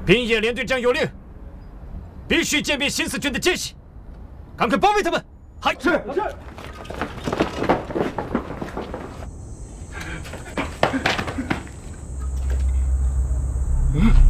兵野连队长有令，必须歼灭新四军的奸细，赶快包围他们！嗨， 是。嗯。